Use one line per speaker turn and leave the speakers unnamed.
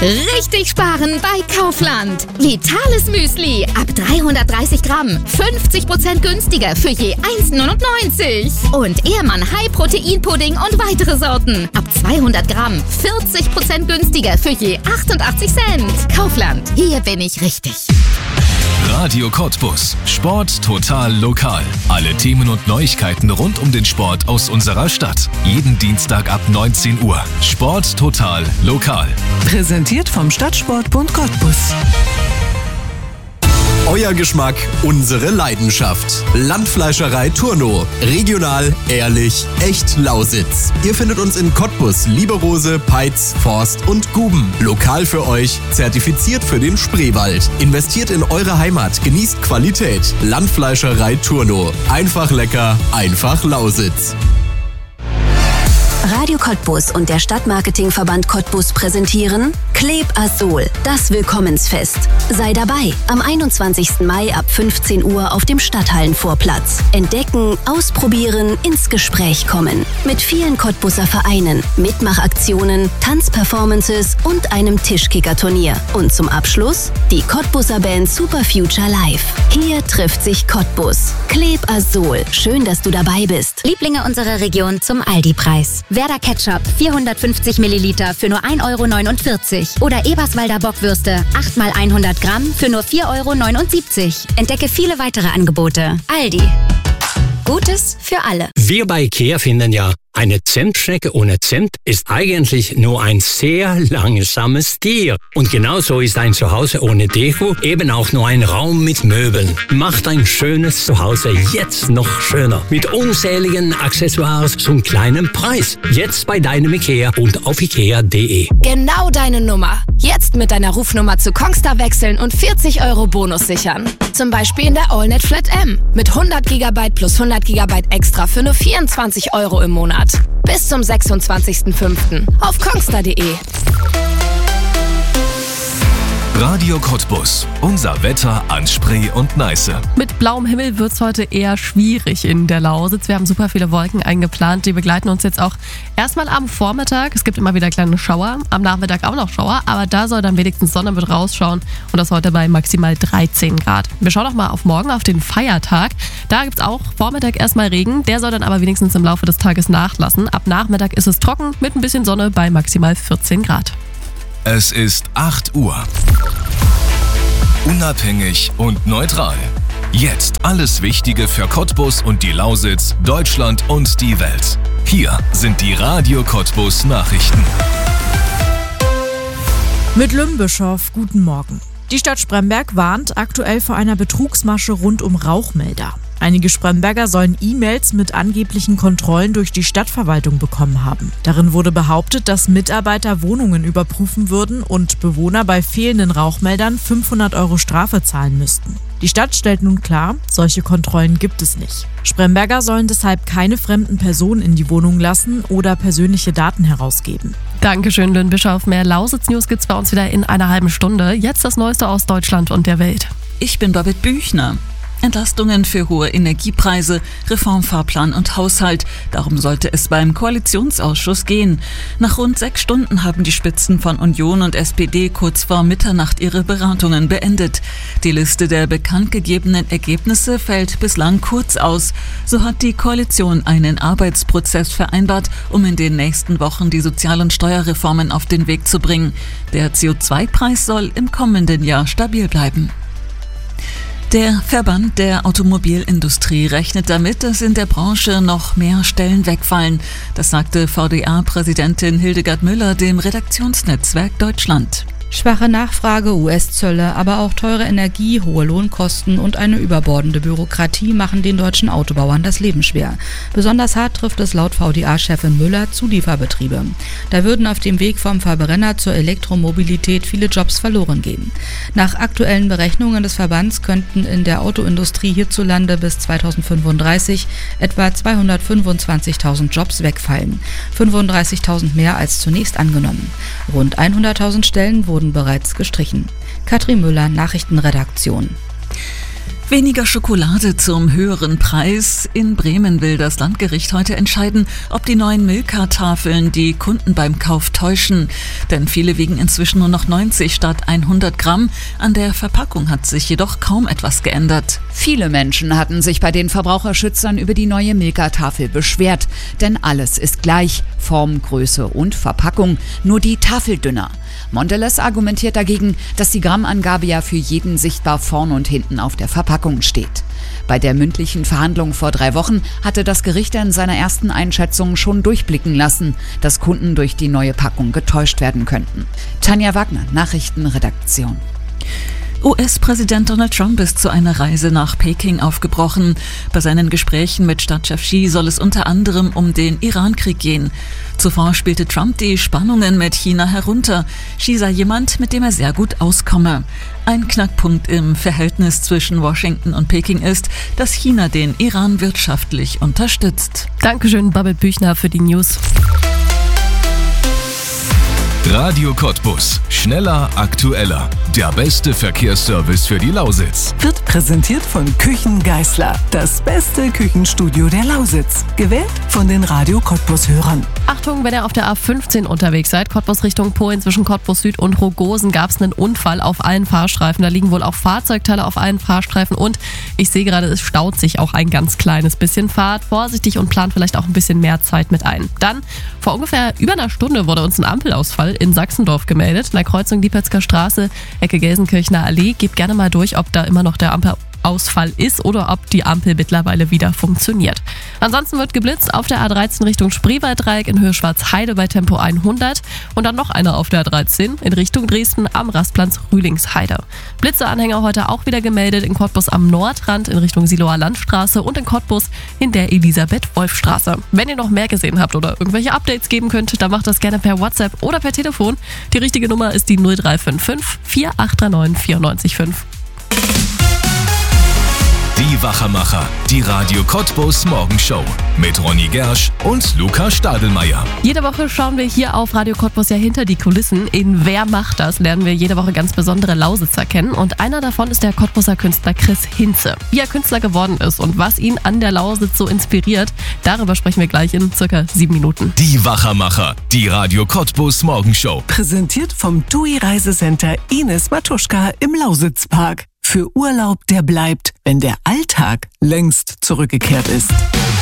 Richtig sparen bei Kaufland. Vitales Müsli ab 330 Gramm. 50% günstiger für je 1,99. Und Ehrmann High-Protein-Pudding und weitere Sorten. Ab 200 Gramm. 40% günstiger für je 88 Cent. Kaufland. Hier bin ich richtig.
Radio Cottbus. Sport total lokal. Alle Themen und Neuigkeiten rund um den Sport aus unserer Stadt. Jeden Dienstag ab 19 Uhr. Sport total lokal.
Präsentiert vom Stadtsportbund Cottbus.
Euer Geschmack, unsere Leidenschaft. Landfleischerei Turno. Regional, ehrlich, echt Lausitz. Ihr findet uns in Cottbus, Lieberose, Peitz, Forst und Guben. Lokal für euch, zertifiziert für den Spreewald. Investiert in eure Heimat, genießt Qualität. Landfleischerei Turno. Einfach lecker, einfach Lausitz.
Radio Cottbus und der Stadtmarketingverband Cottbus präsentieren Kleb Azol, das Willkommensfest. Sei dabei am 21. Mai ab 15 Uhr auf dem Stadthallenvorplatz. Entdecken, ausprobieren, ins Gespräch kommen. Mit vielen Cottbuser Vereinen, Mitmachaktionen, Tanzperformances und einem Tischkicker-Turnier. Und zum Abschluss die Cottbuser Band Super Future Live. Hier trifft sich Cottbus. Kleb Azol, schön, dass du dabei bist.
Lieblinge unserer Region zum Aldi-Preis. Werder Ketchup 450 Milliliter für nur 1,49 € oder Eberswalder Bockwürste 8 x 100 Gramm für nur 4,79 €. Entdecke viele weitere Angebote. Aldi. Gutes für alle.
Wir bei IKEA finden ja, eine Zimtschnecke ohne Zimt ist eigentlich nur ein sehr langsames Tier. Und genauso ist ein Zuhause ohne Deko eben auch nur ein Raum mit Möbeln. Macht ein schönes Zuhause jetzt noch schöner. Mit unzähligen Accessoires zum kleinen Preis. Jetzt bei deinem IKEA und auf ikea.de.
Genau deine Nummer. Jetzt mit deiner Rufnummer zu Kongstar wechseln und 40 € Bonus sichern. Zum Beispiel in der AllNet Flat M. Mit 100 GB plus 100 GB extra für nur 24 € im Monat. Bis zum 26.05. auf kongstar.de.
Radio Cottbus. Unser Wetter an Spree und Neiße.
Mit blauem Himmel wird es heute eher schwierig in der Lausitz. Wir haben super viele Wolken eingeplant. Die begleiten uns jetzt auch erstmal am Vormittag. Es gibt immer wieder kleine Schauer. Am Nachmittag auch noch Schauer. Aber da soll dann wenigstens Sonne mit rausschauen. Und das heute bei maximal 13 Grad. Wir schauen noch mal auf morgen, auf den Feiertag. Da gibt es auch Vormittag erstmal Regen. Der soll dann aber wenigstens im Laufe des Tages nachlassen. Ab Nachmittag ist es trocken mit ein bisschen Sonne bei maximal 14 Grad.
Es ist 8 Uhr. Unabhängig und neutral. Jetzt alles Wichtige für Cottbus und die Lausitz, Deutschland und die Welt. Hier sind die Radio Cottbus Nachrichten.
Mit Lümbischow, guten Morgen. Die Stadt Spremberg warnt aktuell vor einer Betrugsmasche rund um Rauchmelder. Einige Spremberger sollen E-Mails mit angeblichen Kontrollen durch die Stadtverwaltung bekommen haben. Darin wurde behauptet, dass Mitarbeiter Wohnungen überprüfen würden und Bewohner bei fehlenden Rauchmeldern 500 € Strafe zahlen müssten. Die Stadt stellt nun klar, solche Kontrollen gibt es nicht. Spremberger sollen deshalb keine fremden Personen in die Wohnung lassen oder persönliche Daten herausgeben.
Dankeschön, Lynn Bischof. Mehr Lausitz-News gibt's bei uns wieder in einer halben Stunde. Jetzt das Neueste aus Deutschland und der Welt.
Ich bin Babette Büchner. Entlastungen für hohe Energiepreise, Reformfahrplan und Haushalt. Darum sollte es beim Koalitionsausschuss gehen. Nach rund 6 Stunden haben die Spitzen von Union und SPD kurz vor Mitternacht ihre Beratungen beendet. Die Liste der bekannt gegebenen Ergebnisse fällt bislang kurz aus. So hat die Koalition einen Arbeitsprozess vereinbart, um in den nächsten Wochen die Sozial- und Steuerreformen auf den Weg zu bringen. Der CO2-Preis soll im kommenden Jahr stabil bleiben. Der Verband der Automobilindustrie rechnet damit, dass in der Branche noch mehr Stellen wegfallen. Das sagte VDA-Präsidentin Hildegard Müller dem Redaktionsnetzwerk Deutschland.
Schwache Nachfrage, US-Zölle, aber auch teure Energie, hohe Lohnkosten und eine überbordende Bürokratie machen den deutschen Autobauern das Leben schwer. Besonders hart trifft es laut VDA-Chefin Müller Zulieferbetriebe. Da würden auf dem Weg vom Verbrenner zur Elektromobilität viele Jobs verloren gehen. Nach aktuellen Berechnungen des Verbands könnten in der Autoindustrie hierzulande bis 2035 etwa 225.000 Jobs wegfallen. 35.000 mehr als zunächst angenommen. Rund 100.000 Stellen wurden bereits gestrichen. Katrin Müller, Nachrichtenredaktion.
Weniger Schokolade zum höheren Preis. In Bremen will das Landgericht heute entscheiden, ob die neuen Milka-Tafeln die Kunden beim Kauf täuschen. denn viele wiegen inzwischen nur noch 90 statt 100 Gramm. An der Verpackung hat sich jedoch kaum etwas geändert.
Viele Menschen hatten sich bei den Verbraucherschützern über die neue Milka-Tafel beschwert. Denn alles ist gleich, Form, Größe und Verpackung, nur die Tafel dünner. Mondelez argumentiert dagegen, dass die Grammangabe ja für jeden sichtbar vorn und hinten auf der Verpackung steht. Bei der mündlichen Verhandlung vor 3 Wochen hatte das Gericht in seiner ersten Einschätzung schon durchblicken lassen, dass Kunden durch die neue Packung getäuscht werden könnten. Tanja Wagner, Nachrichtenredaktion.
US-Präsident Donald Trump ist zu einer Reise nach Peking aufgebrochen. Bei seinen Gesprächen mit Stadtchef Xi soll es unter anderem um den Iran-Krieg gehen. Zuvor spielte Trump die Spannungen mit China herunter. Xi sei jemand, mit dem er sehr gut auskomme. Ein Knackpunkt im Verhältnis zwischen Washington und Peking ist, dass China den Iran wirtschaftlich unterstützt.
Dankeschön, Babel Büchner, für die News.
Radio Cottbus. Schneller, aktueller. Der beste Verkehrsservice für die Lausitz.
Wird präsentiert von Küchen Geisler. Das beste Küchenstudio der Lausitz. Gewählt von den Radio Cottbus-Hörern.
Achtung, wenn ihr auf der A15 unterwegs seid, Cottbus Richtung Polen zwischen Cottbus Süd und Rogosen, gab es einen Unfall auf allen Fahrstreifen. Da liegen wohl auch Fahrzeugteile auf allen Fahrstreifen und ich sehe gerade, es staut sich auch ein ganz kleines bisschen. Fahrt vorsichtig und plant vielleicht auch ein bisschen mehr Zeit mit ein. Dann, vor ungefähr über einer Stunde wurde uns ein Ampelausfall in Sachsendorf gemeldet. In der Kreuzung Liepetzger Straße, Ecke Gelsenkirchener Allee. Gebt gerne mal durch, ob da immer noch der Ampelausfall ist oder ob die Ampel mittlerweile wieder funktioniert. Ansonsten wird geblitzt auf der A13 Richtung Spreewalddreieck in Höhe Schwarzheide bei Tempo 100 und dann noch einer auf der A13 in Richtung Dresden am Rastplatz Rühlingsheide. Blitzeanhänger heute auch wieder gemeldet in Cottbus am Nordrand in Richtung Siloer Landstraße und in Cottbus in der Elisabeth-Wolf-Straße. Wenn ihr noch mehr gesehen habt oder irgendwelche Updates geben könnt, dann macht das gerne per WhatsApp oder per Telefon. Die richtige Nummer ist die 0355 4839 945.
Die Wachermacher, die Radio Cottbus Morgenshow mit Ronny Gersch und Luca Stadelmeier.
Jede Woche schauen wir hier auf Radio Cottbus ja hinter die Kulissen. In Wer macht das? Lernen wir jede Woche ganz besondere Lausitzer kennen und einer davon ist der Cottbuser Künstler Chris Hinze. Wie er Künstler geworden ist und was ihn an der Lausitz so inspiriert, darüber sprechen wir gleich in circa 7 Minuten.
Die Wachermacher, die Radio Cottbus Morgenshow.
Präsentiert vom TUI Reisecenter Ines Matuschka im Lausitzpark. Für Urlaub, der bleibt, wenn der Alltag längst zurückgekehrt ist.